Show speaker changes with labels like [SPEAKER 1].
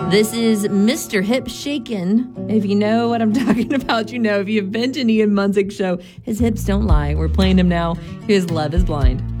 [SPEAKER 1] This is Mr. Hip Shaken. If you know what I'm talking about, you know. If you've been to an Ian Munsick show, his hips don't lie. We're playing him now. Here's Love is Blind.